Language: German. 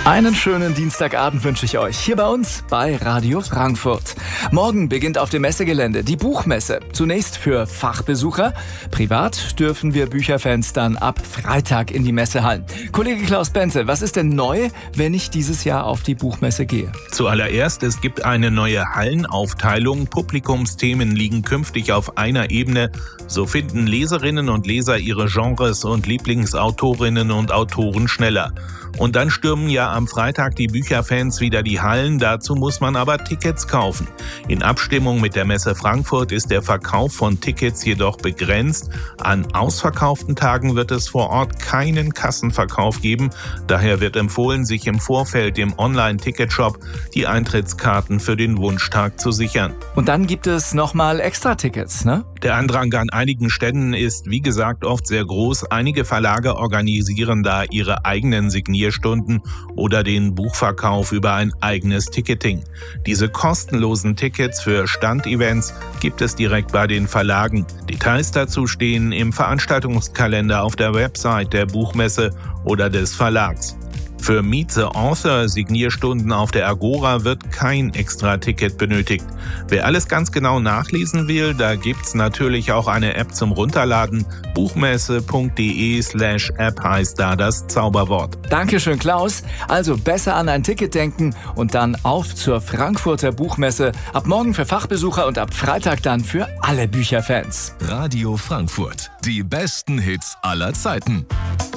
Einen schönen Dienstagabend wünsche ich euch hier bei uns bei Radio Frankfurt. Morgen beginnt auf dem Messegelände die Buchmesse. Zunächst für Fachbesucher. Privat dürfen wir Bücherfans dann ab Freitag in die Messehallen. Kollege Klaus Benze, was ist denn neu, wenn ich dieses Jahr auf die Buchmesse gehe? Zuallererst, es gibt eine neue Hallenaufteilung. Publikumsthemen liegen künftig auf einer Ebene. So finden Leserinnen und Leser ihre Genres und Lieblingsautorinnen und Autoren schneller. Und dann stürmen ja am Freitag die Bücherfans wieder die Hallen. Dazu muss man aber Tickets kaufen. In Abstimmung mit der Messe Frankfurt ist der Verkauf von Tickets jedoch begrenzt. An ausverkauften Tagen wird es vor Ort keinen Kassenverkauf geben. Daher wird empfohlen, sich im Vorfeld im Online-Ticketshop die Eintrittskarten für den Wunschtag zu sichern. Und dann gibt es nochmal Extra-Tickets, ne? Der Andrang an einigen Ständen ist, wie gesagt, oft sehr groß. Einige Verlage organisieren da ihre eigenen Signierstunden oder den Buchverkauf über ein eigenes Ticketing. Diese kostenlosen Tickets für Standevents gibt es direkt bei den Verlagen. Details dazu stehen im Veranstaltungskalender auf der Website der Buchmesse oder des Verlags. Für Meet the Author Signierstunden auf der Agora wird kein Extra-Ticket benötigt. Wer alles ganz genau nachlesen will, da gibt's natürlich auch eine App zum Runterladen. Buchmesse.de/App heißt da das Zauberwort. Dankeschön, Klaus. Also besser an ein Ticket denken und dann auf zur Frankfurter Buchmesse. Ab morgen für Fachbesucher und ab Freitag dann für alle Bücherfans. Radio Frankfurt. Die besten Hits aller Zeiten.